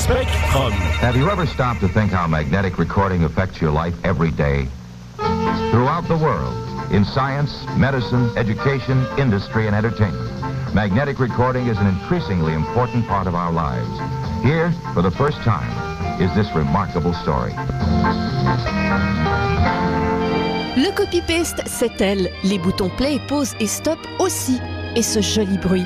Spectrum. Have you ever stopped to think how magnetic recording affects your life every day? Throughout the world, in science, medicine, education, industry, and entertainment, magnetic recording is an increasingly important part of our lives. Here, for the first time, is this remarkable story. Le copy-paste, c'est elle. Les boutons play, pause et stop aussi. Et ce joli bruit.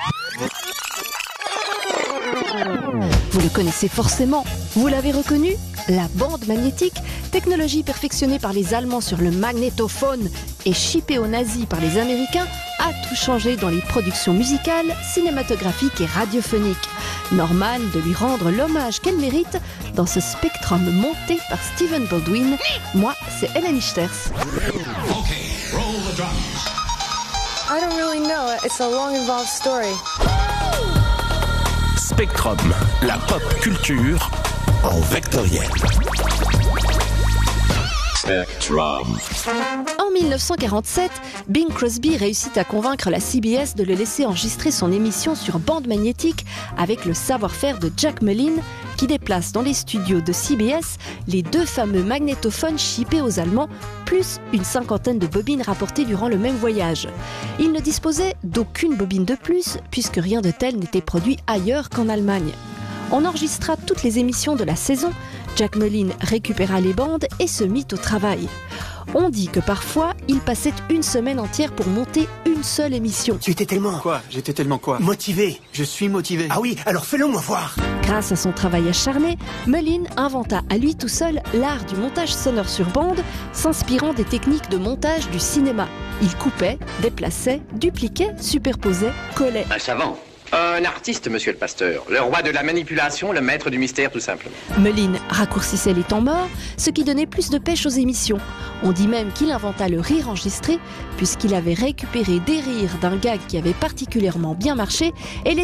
Vous le connaissez forcément. Vous l'avez reconnu? La bande magnétique, technologie perfectionnée par les Allemands sur le magnétophone et chippée aux nazis par les Américains, a tout changé dans les productions musicales, cinématographiques et radiophoniques. Normal de lui rendre l'hommage qu'elle mérite dans ce Spectrum monté par Stephen Baldwin. Moi, c'est Hélène Ichters. Okay, roll the drums. I don't really know. It's a long, involved story. Spectrum, la pop culture en vectoriel. Spectrum. En 1947, Bing Crosby réussit à convaincre la CBS de le laisser enregistrer son émission sur bande magnétique avec le savoir-faire de Jack Mullin, qui déplace dans les studios de CBS les deux fameux magnétophones chippés aux Allemands, plus une cinquantaine de bobines rapportées durant le même voyage. Il ne disposait d'aucune bobine de plus, puisque rien de tel n'était produit ailleurs qu'en Allemagne. On enregistra toutes les émissions de la saison, Jack Mullin récupéra les bandes et se mit au travail. On dit que parfois, il passait une semaine entière pour monter une seule émission. Tu étais tellement... Quoi? J'étais tellement quoi? Motivé. Je suis motivé. Ah oui, alors fais-le moi voir. Grâce à son travail acharné, Mullin inventa à lui tout seul l'art du montage sonore sur bande, s'inspirant des techniques de montage du cinéma. Il coupait, déplaçait, dupliquait, superposait, collait. Un savant. Un artiste, monsieur le pasteur. Le roi de la manipulation, le maître du mystère, tout simplement. Mullin raccourcissait les temps morts, ce qui donnait plus de pêche aux émissions. On dit même qu'il inventa le rire enregistré, puisqu'il avait récupéré des rires d'un gag qui avait particulièrement bien marché et les